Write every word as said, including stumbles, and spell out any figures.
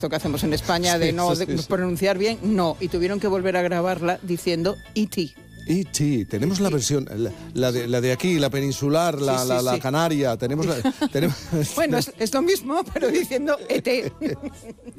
Esto que hacemos en España de Sí, no sí, de sí. pronunciar bien, no. Y tuvieron que volver a grabarla diciendo E T E T, tenemos la versión, la, la, de, la de aquí, la peninsular, la, Sí, sí, la, la sí. canaria, tenemos la... Tenemos, Bueno, es, es lo mismo, pero diciendo E T